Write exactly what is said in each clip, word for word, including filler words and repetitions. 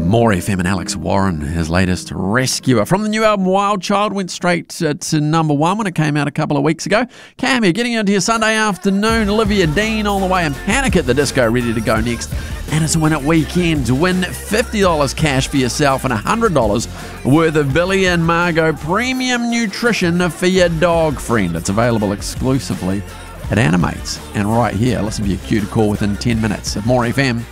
More F M and Alex Warren, his latest rescuer. From the new album Wild Child, went straight uh, to number one when it came out a couple of weeks ago. Cam here, getting into your Sunday afternoon. Olivia Dean all the way, and Panic at the Disco ready to go next. And it's Win It Weekend. Win fifty dollars cash for yourself and one hundred dollars worth of Billy and Margot premium nutrition for your dog friend. It's available exclusively at Animates. And right here, listen for your cue to call within ten minutes of More F M.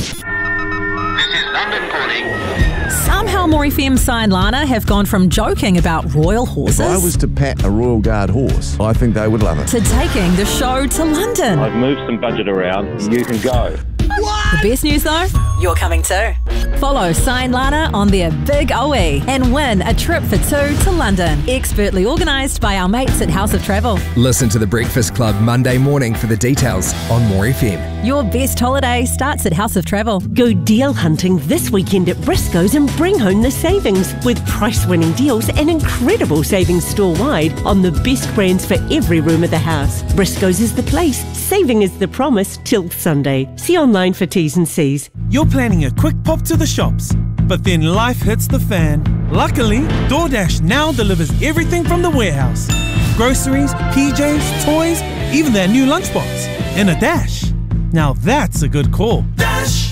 Somehow More F M and Lana have gone from joking about royal horses If I was to pat a Royal Guard horse, I think they would love it. to taking the show to London. I've moved some budget around. You can go. The best news though, you're coming too. Follow Sign Lana on their Big O E and win a trip for two to London. Expertly organised by our mates at House of Travel. Listen to The Breakfast Club Monday morning for the details on More F M. Your best holiday starts at House of Travel. Go deal hunting this weekend at Briscoe's and bring home the savings with price-winning deals and incredible savings store-wide on the best brands for every room of the house. Briscoe's is the place. Saving is the promise till Sunday. See online for T's and C's. You're planning a quick pop to the shops, but then life hits the fan. Luckily, DoorDash now delivers everything from the warehouse. Groceries, P Js, toys, even their new lunchbox. In a dash. Now that's a good call. Dash!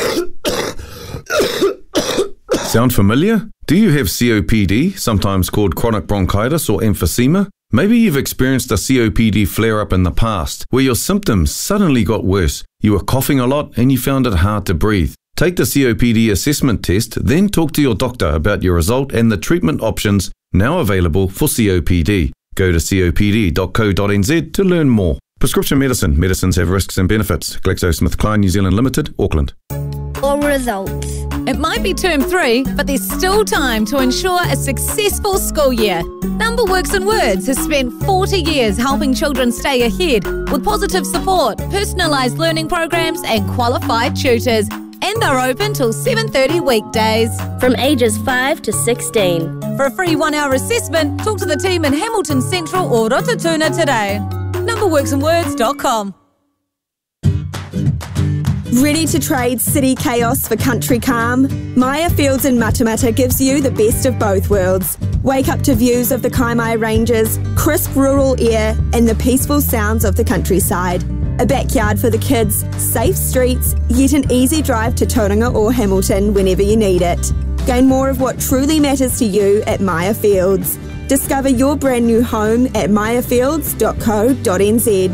Sound familiar? Do you have C O P D, sometimes called chronic bronchitis or emphysema? Maybe you've experienced a C O P D flare-up in the past, where your symptoms suddenly got worse. You were coughing a lot and you found it hard to breathe. Take the C O P D assessment test, then talk to your doctor about your result and the treatment options now available for C O P D. Go to copd dot co dot n z to learn more. Prescription medicine. Medicines have risks and benefits. GlaxoSmithKline New Zealand Limited, Auckland. Or results. It might be term three, but there's still time to ensure a successful school year. Number Works and Words has spent forty years helping children stay ahead with positive support, personalised learning programs and qualified tutors. And they're open till seven thirty weekdays. From ages five to sixteen. For a free one-hour assessment, talk to the team in Hamilton Central or Rotatuna today. number works and words dot com. Ready to trade city chaos for country calm? Maya Fields in Matamata gives you the best of both worlds. Wake up to views of the Kaimai Ranges, crisp rural air and the peaceful sounds of the countryside. A backyard for the kids, safe streets, yet an easy drive to Tauranga or Hamilton whenever you need it. Gain more of what truly matters to you at Maya Fields. Discover your brand new home at maya fields dot co dot n z.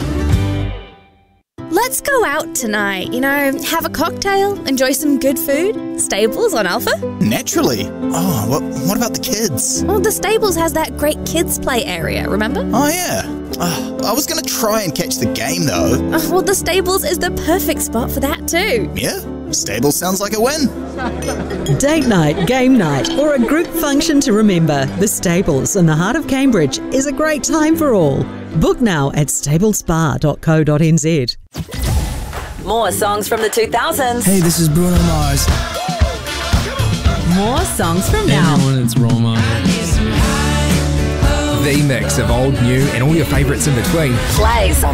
Let's go out tonight, you know, have a cocktail, enjoy some good food. Stables on Alpha? Naturally. Oh, what, what about the kids? Well, the Stables has that great kids play area, remember? Oh, yeah. Oh, I was going to try and catch the game, though. Oh, well, the Stables is the perfect spot for that, too. Yeah, Stables sounds like a win. Date night, game night, or a group function to remember, the Stables in the heart of Cambridge is a great time for all. Book now at stables bar dot co dot n z. More songs from the two thousands. Hey, this is Bruno Mars. More songs from now. Everyone, it's Roma. The mix of old, new, and all your favourites in between. Plays on